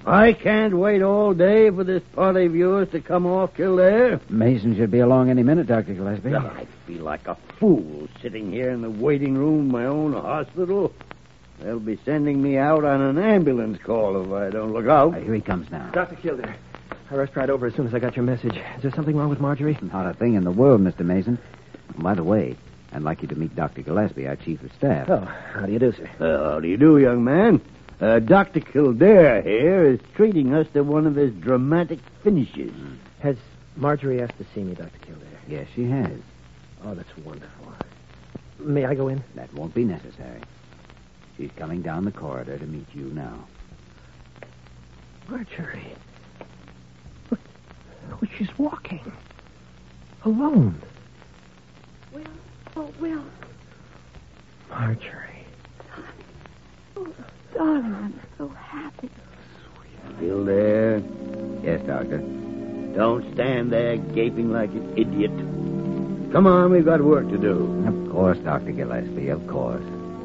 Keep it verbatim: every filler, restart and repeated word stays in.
I can't wait all day for this party of yours to come off Kildare. Mason should be along any minute, Doctor Gillespie. I feel like a fool sitting here in the waiting room of my own hospital. They'll be sending me out on an ambulance call if I don't look out. Uh, here he comes now. Doctor Kildare, I rushed right over as soon as I got your message. Is there something wrong with Marjorie? Not a thing in the world, Mister Mason. By the way, I'd like you to meet Doctor Gillespie, our chief of staff. Oh, how do you do, sir? Uh, how do you do, young man? Uh, Doctor Kildare here is treating us to one of his dramatic finishes. Has Marjorie asked to see me, Doctor Kildare? Yes, she has. Oh, that's wonderful. May I go in? That won't be necessary. She's coming down the corridor to meet you now. Marjorie. Look, look, she's walking. Alone. Will, oh, Will. Marjorie. Oh, darling, I'm so happy. Still there? Yes, Doctor. Don't stand there gaping like an idiot. Come on, we've got work to do. Of course, Doctor Gillespie, of course.